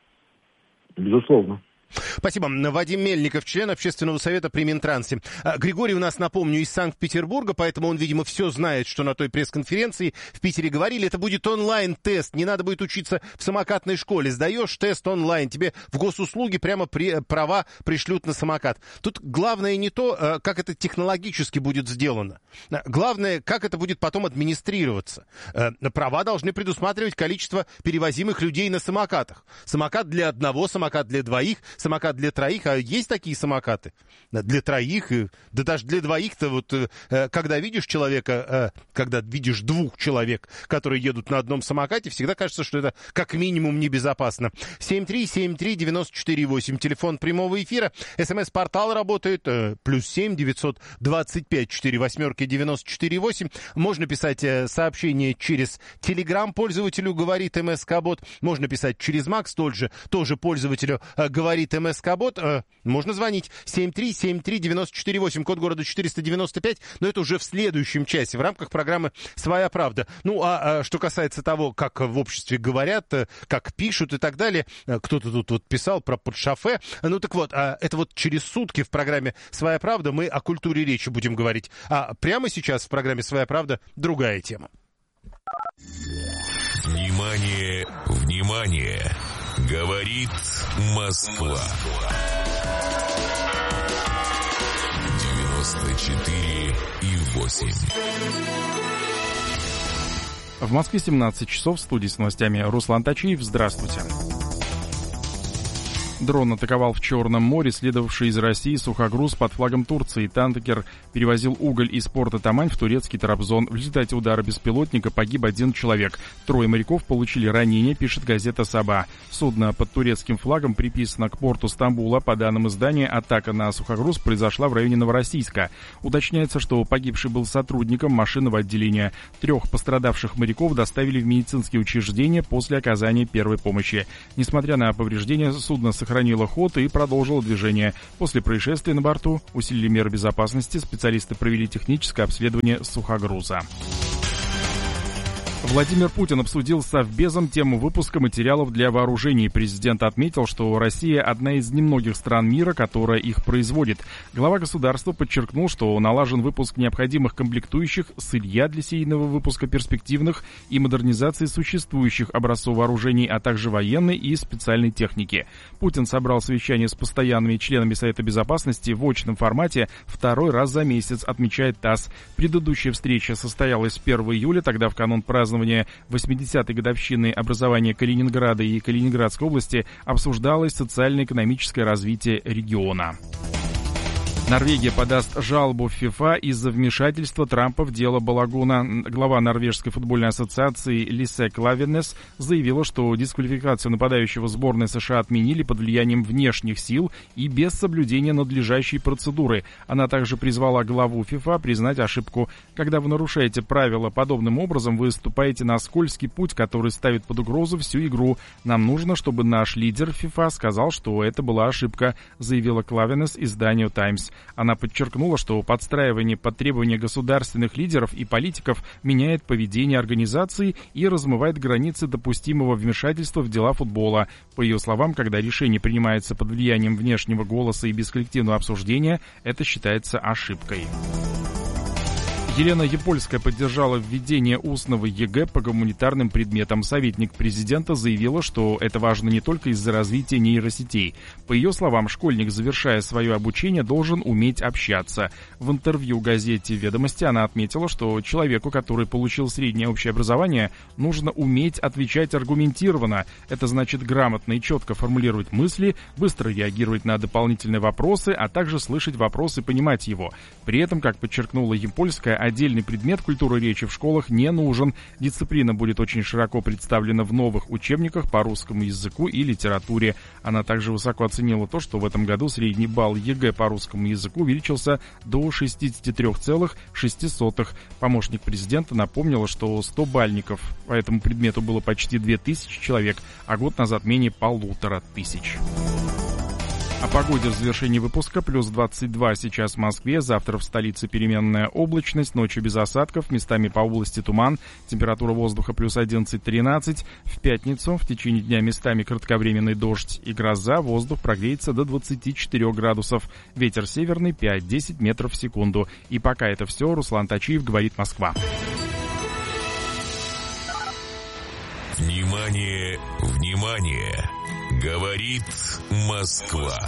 Безусловно. Спасибо. Вадим Мельников, член общественного совета при Минтрансе. Григорий у нас, напомню, из Санкт-Петербурга, поэтому он, видимо, все знает, что на той пресс-конференции в Питере говорили. Это будет онлайн-тест, не надо будет учиться в самокатной школе. Сдаешь тест онлайн, тебе в госуслуги прямо при, права пришлют на самокат. Тут главное не то, как это технологически будет сделано. Главное, как это будет потом администрироваться. Права должны предусматривать количество перевозимых людей на самокатах. Самокат для одного, самокат для двоих, самокат для троих, а есть такие самокаты для троих, да даже для двоих-то вот, когда видишь человека, когда видишь двух человек, которые едут на одном самокате, всегда кажется, что это как минимум небезопасно. семь три семь три девяносто четыре восемь, телефон прямого эфира, смс-портал работает, плюс семь девятьсот двадцать пять четыре восьмерки девяносто четыре восемь. Можно писать сообщение через Телеграм пользователю «Говорит МСК-бот». Можно писать через Макс, тот же, тоже пользователю «Говорит МСК-бот». Можно звонить семь три семь три девяносто четыре восемь, код города четыреста девяносто пять, но это уже в следующем часе в рамках программы «Своя правда». Ну, а, а что касается того, как в обществе говорят, как пишут и так далее, кто-то тут вот писал про подшофе. Ну, так вот, это вот через сутки в программе «Своя правда» мы о культуре речи будем говорить. А прямо сейчас в программе «Своя правда» другая тема. Внимание, внимание! Говорит Москва. девяносто четыре и восемь. В Москве семнадцать часов, в студии с новостями Руслан Тачиев. Здравствуйте. Дрон атаковал в Черном море следовавший из России сухогруз под флагом Турции. Танкер перевозил уголь из порта Тамань в турецкий Трабзон. В результате удара беспилотника погиб один человек. Трое моряков получили ранения, пишет газета «Саба». Судно под турецким флагом приписано к порту Стамбула. По данным издания, атака на сухогруз произошла в районе Новороссийска. Уточняется, что погибший был сотрудником машинного отделения. Трех пострадавших моряков доставили в медицинские учреждения после оказания первой помощи. Несмотря на повреждения, судно сохранило сохранила ход и продолжила движение. После происшествия на борту усилили меры безопасности, специалисты провели техническое обследование сухогруза. Владимир Путин обсудил с Совбезом тему выпуска материалов для вооружений. Президент отметил, что Россия одна из немногих стран мира, которая их производит. Глава государства подчеркнул, что налажен выпуск необходимых комплектующих, сырья для серийного выпуска перспективных и модернизации существующих образцов вооружений, а также военной и специальной техники. Путин собрал совещание с постоянными членами Совета Безопасности в очном формате второй раз за месяц, отмечает ТАСС. Предыдущая встреча состоялась первого июля, тогда в канун празднования восьмидесятой годовщины образования Калининграда и Калининградской области обсуждалось социально-экономическое развитие региона. Норвегия подаст жалобу в ФИФА из-за вмешательства Трампа в дело Балагуна. Глава Норвежской футбольной ассоциации Лисе Клавенес заявила, что дисквалификацию нападающего сборной США отменили под влиянием внешних сил и без соблюдения надлежащей процедуры. Она также призвала главу ФИФА признать ошибку. Когда вы нарушаете правила подобным образом, вы ступаете на скользкий путь, который ставит под угрозу всю игру. Нам нужно, чтобы наш лидер ФИФА сказал, что это была ошибка, заявила Клавенес изданию «Таймс». Она подчеркнула, что подстраивание под требования государственных лидеров и политиков меняет поведение организации и размывает границы допустимого вмешательства в дела футбола. По ее словам, когда решение принимается под влиянием внешнего голоса и без коллективного обсуждения, это считается ошибкой. Елена Епольская поддержала введение устного ЕГЭ по гуманитарным предметам. Советник президента заявила, что это важно не только из-за развития нейросетей. По ее словам, школьник, завершая свое обучение, должен уметь общаться. В интервью газете «Ведомости» она отметила, что человеку, который получил среднее общее образование, нужно уметь отвечать аргументированно. Это значит грамотно и четко формулировать мысли, быстро реагировать на дополнительные вопросы, а также слышать вопрос и понимать его. При этом, как подчеркнула Епольская, отдельный предмет культуры речи в школах не нужен. Дисциплина будет очень широко представлена в новых учебниках по русскому языку и литературе. Она также высоко оценила то, что в этом году средний балл ЕГЭ по русскому языку увеличился до шестьдесят три целых шесть десятых. Помощник президента напомнила, что сто бальников по этому предмету было почти две тысячи человек, а год назад менее полутора тысяч. О погоде в завершении выпуска. Плюс двадцать два сейчас в Москве. Завтра в столице переменная облачность. Ночью без осадков. Местами по области туман. Температура воздуха плюс одиннадцать-тринадцать. В пятницу в течение дня местами кратковременный дождь и гроза. Воздух прогреется до двадцати четырёх градусов. Ветер северный пять-десять метров в секунду. И пока это все. Руслан Тачиев, говорит Москва. Внимание, внимание! Говорит Москва.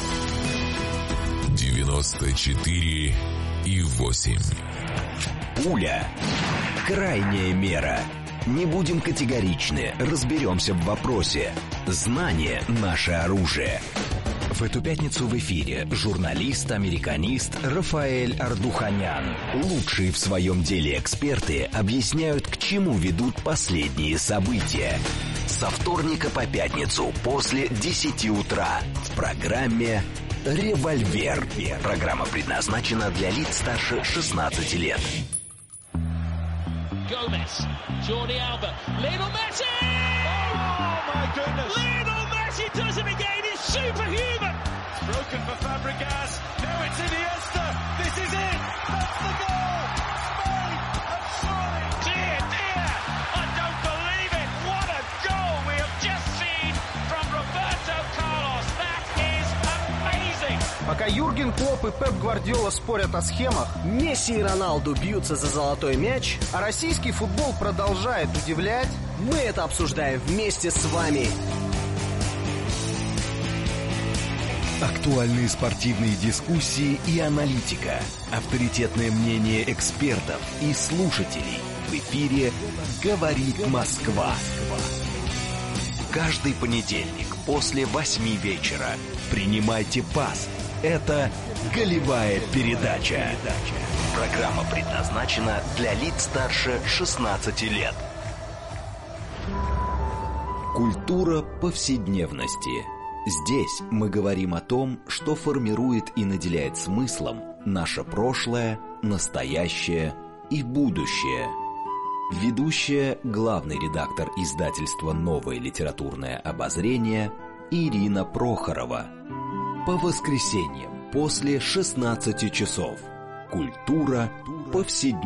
девяносто четыре и восемь. Пуля. Крайняя мера. Не будем категоричны, разберемся в вопросе. Знание – наше оружие. В эту пятницу в эфире журналист-американист Рафаэль Ардуханян. Лучшие в своем деле эксперты объясняют, к чему ведут последние события. Со вторника по пятницу после десяти утра в программе «Револьвер». Программа предназначена для лиц старше шестнадцати лет. Gomez, Jordi Alba, Lionel Messi! Oh my goodness! Lionel Messi does it again, he's superhuman! It's broken for Fabregas, now it's Iniesta, this is it! That's the goal! Spain have surely! Dear, dear! I don't believe it! What a goal we have just seen from Roberto Carlos! That is amazing! Пока Юрген Клопп и Пеп Гвардиола спорят о схемах, Месси и Роналду бьются за золотой мяч, а российский футбол продолжает удивлять, мы это обсуждаем вместе с вами. Актуальные спортивные дискуссии и аналитика. Авторитетное мнение экспертов и слушателей. В эфире «Говорит Москва». Каждый понедельник после восьми вечера. Принимайте пас. Это «Голевая передача». Программа предназначена для лиц старше шестнадцати лет. Культура повседневности. Здесь мы говорим о том, что формирует и наделяет смыслом наше прошлое, настоящее и будущее. Ведущая, главный редактор издательства «Новое литературное обозрение» Ирина Прохорова. По воскресеньям после шестнадцати часов. Культура повседневности.